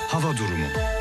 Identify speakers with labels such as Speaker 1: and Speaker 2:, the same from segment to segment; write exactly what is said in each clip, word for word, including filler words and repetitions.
Speaker 1: Hava durumu.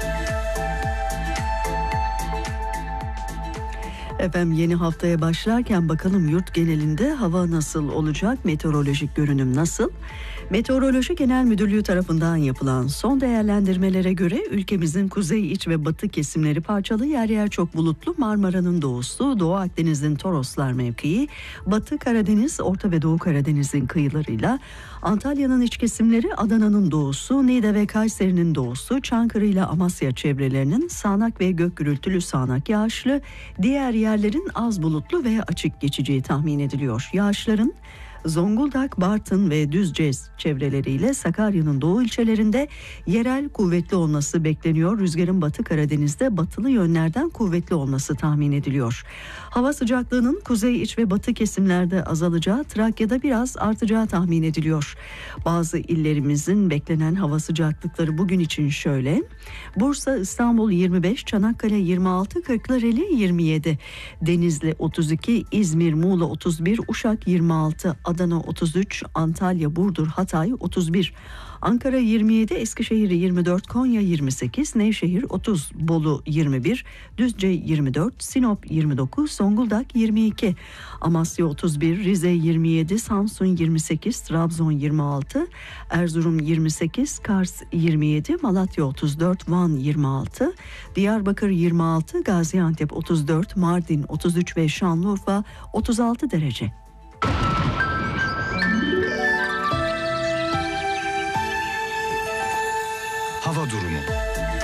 Speaker 2: Efendim, yeni haftaya başlarken bakalım yurt genelinde hava nasıl olacak, meteorolojik görünüm nasıl? Meteoroloji Genel Müdürlüğü tarafından yapılan son değerlendirmelere göre ülkemizin kuzey, iç ve batı kesimleri parçalı, yer yer çok bulutlu, Marmara'nın doğusu, Doğu Akdeniz'in Toroslar mevkii, Batı Karadeniz, Orta ve Doğu Karadeniz'in kıyılarıyla, Antalya'nın iç kesimleri, Adana'nın doğusu, Niğde ve Kayseri'nin doğusu, Çankırı ile Amasya çevrelerinin sağanak ve gök gürültülü sağanak yağışlı, diğer yerlerin az bulutlu ve açık geçeceği tahmin ediliyor. Yağışların Zonguldak, Bartın ve Düzce çevreleriyle Sakarya'nın doğu ilçelerinde yerel kuvvetli olması bekleniyor. Rüzgarın Batı Karadeniz'de batılı yönlerden kuvvetli olması tahmin ediliyor. Hava sıcaklığının kuzey, iç ve batı kesimlerde azalacağı, Trakya'da biraz artacağı tahmin ediliyor. Bazı illerimizin beklenen hava sıcaklıkları bugün için şöyle: Bursa, İstanbul yirmi beş, Çanakkale yirmi altı, Kırklareli yirmi yedi, Denizli otuz iki, İzmir, Muğla otuz bir, Uşak yirmi altı, Adana otuz üç, Antalya, Burdur, Hatay otuz bir, Ankara yirmi yedi, Eskişehir yirmi dört, Konya yirmi sekiz, Nevşehir otuz, Bolu yirmi bir, Düzce yirmi dört, Sinop yirmi dokuz, Zonguldak yirmi iki, Amasya otuz bir, Rize yirmi yedi, Samsun yirmi sekiz, Trabzon yirmi altı, Erzurum yirmi sekiz, Kars yirmi yedi, Malatya otuz dört, Van yirmi altı, Diyarbakır yirmi altı, Gaziantep otuz dört, Mardin otuz üç ve Şanlıurfa otuz altı derece.
Speaker 1: Hava durumu.